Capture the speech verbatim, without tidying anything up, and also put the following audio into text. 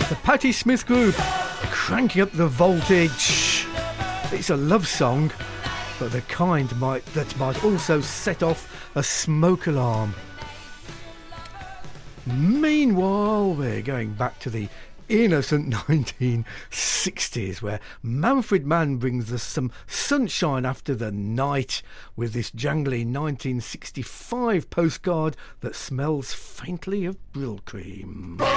The Patti Smith Group, cranking up the voltage. It's a love song, but the kind might that might also set off a smoke alarm. Meanwhile, we're going back to the innocent nineteen sixties, where Manfred Mann brings us some sunshine after the night with this jangly nineteen sixty-five postcard that smells faintly of Brill cream.